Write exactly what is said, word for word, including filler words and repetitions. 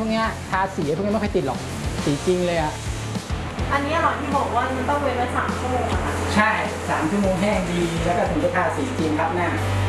กนี้ทาสีพวกนี้ไม่ค่อยติดหรอกสีจริงเลยอะอันนี้หรอที่บอกว่ามันต้องเว้นไว้สามชั่วโมงอะค่ะใช่สามชั่วโมงแห้งดีแล้วก็ถึงจะทาสีจริงครับหน้า